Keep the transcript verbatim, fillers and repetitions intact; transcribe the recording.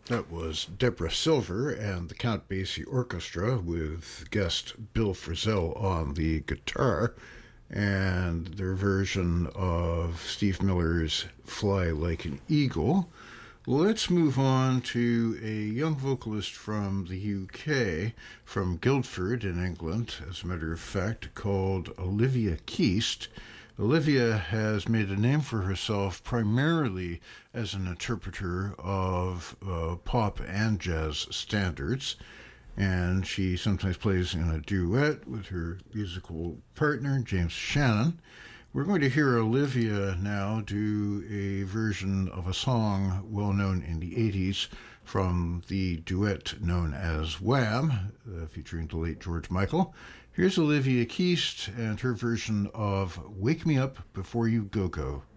That was Deborah Silver and the Count Basie Orchestra with guest Bill Frisell on the guitar and their version of Steve Miller's Fly Like an Eagle. Let's move on to a young vocalist from the U K, from Guildford in England, as a matter of fact, called Olivia Keast. Olivia has made a name for herself primarily as an interpreter of uh, pop and jazz standards, and she sometimes plays in a duet with her musical partner, James Shannon. We're going to hear Olivia now do a version of a song well known in the eighties from the duet known as Wham, uh, featuring the late George Michael. Here's Olivia Keast and her version of Wake Me Up Before You Go Go.